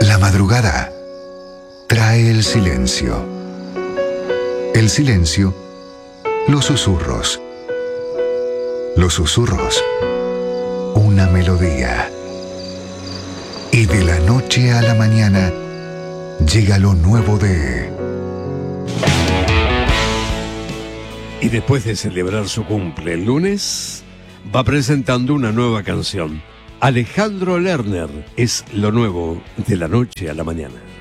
La madrugada trae el silencio. El silencio, los susurros. Los susurros, una melodía. Y de la noche a la mañana llega lo nuevo de... Y después de celebrar su cumple el lunes, va presentando una nueva canción. Alejandro Lerner es lo nuevo de la noche a la mañana.